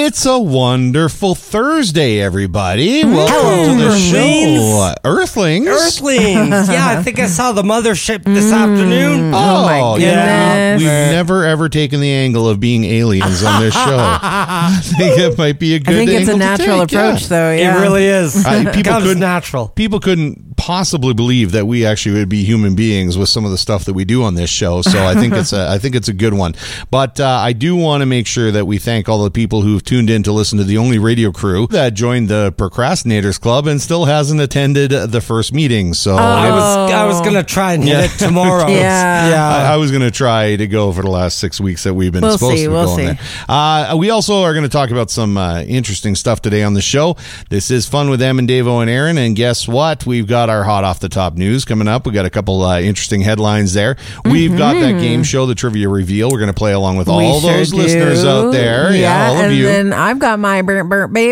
It's a wonderful Thursday, everybody. Welcome to the show. Earthlings. Yeah, I think I saw the mothership this afternoon. Oh, my goodness. yeah. We've never, ever taken the angle of being aliens on this show. I think it might be a good angle. I think it's a natural to take, approach, though. Yeah. It really is. People natural. People couldn't possibly believe that we actually would be human beings with some of the stuff that we do on this show. So I think it's a good one. But I do want to make sure that we thank all the people who've tuned in to listen to the only radio crew that joined the Procrastinators Club and still hasn't attended the first meeting. So I was gonna try and hit it tomorrow. I was gonna try to go for the last 6 weeks that we've been supposed to go on there. We also are going to talk about some interesting stuff today on the show. This is Fun with Em and Davo and Aaron, and guess what? We've got our hot off the top news coming up. We got a couple interesting headlines there. We've got that game show, the Trivia Reveal. We're going to play along with all those listeners out there. Yeah, all of you. And then I've got my modern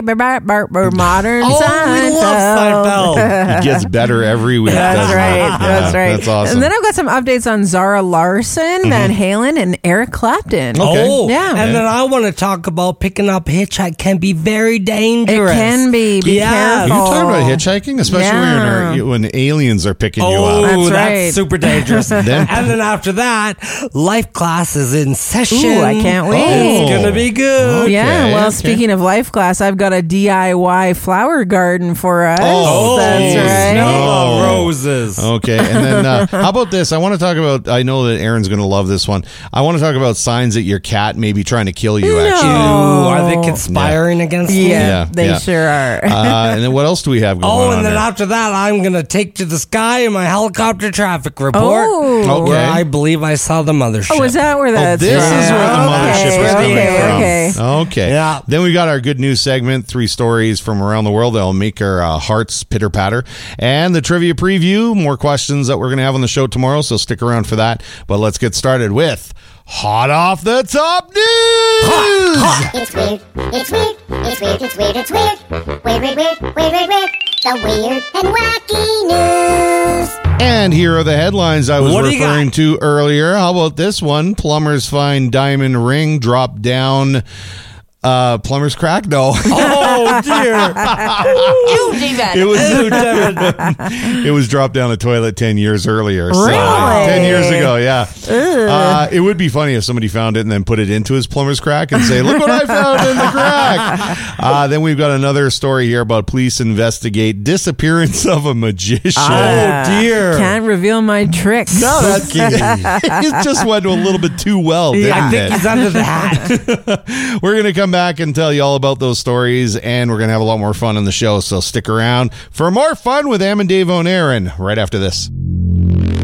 Seinfeld. It gets better every week. That's right. That's right. That's awesome. And then I've got some updates on Zara Larson, Van Halen, and Eric Clapton. Okay. Oh, yeah. And then I want to talk about picking up hitchhike can be very dangerous. It can be. Be Are careful. you talking about hitchhiking? Especially when aliens are picking you up. That's right. That's super dangerous. And then after that, life class is in session. Ooh, I can't wait. It's going to be good. Okay, Yeah, well, okay. speaking of life class, I've got a DIY flower garden for us. Oh, that's geez. right. No roses. Okay, and then how about this? I want to talk about, I know that Aaron's going to love this one. I want to talk about signs that your cat may be trying to kill you, actually. Ooh, are they conspiring against me? Yeah, they sure are. And then what else do we have going on and then there? after that, I'm going to take to the sky in my helicopter traffic report. Oh. Okay. Where I believe I saw the mothership. Oh, is that where that's This from? is where the mothership is coming from. Okay. Okay. Yeah. Then we got our good news segment, 3 stories from around the world that'll make our hearts pitter-patter. And the trivia preview, more questions that we're going to have on the show tomorrow, so stick around for that. But let's get started with Hot Off the Top News! It's weird, it's weird, it's weird, it's weird, it's weird. Weird, weird, weird, weird, weird, weird. The weird and wacky news. And here are the headlines I was What do you referring to earlier. How about this one? Plumbers find diamond ring dropped down plumber's crack? No. Oh, dear. It was dropped down a toilet 10 years earlier. So, Really? 10 years ago, yeah. It would be funny if somebody found it and then put it into his plumber's crack and say, look what I found in the crack. Then we've got another story here about police investigate disappearance of a magician. Oh, dear. Can't reveal my tricks. No, that's it just went a little bit too well, didn't I it? think he's under the hat. We're going to come back and tell you all about those stories, and we're going to have a lot more fun on the show, so stick around for more fun with Em and Davo and Aaron right after this.